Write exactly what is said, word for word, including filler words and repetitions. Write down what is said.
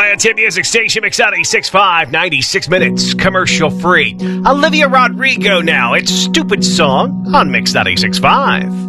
Giants hit music station, Mix ninety-six point five, ninety-six minutes, commercial free. Olivia Rodrigo now. It's Stupid Song on Mix ninety-six point five.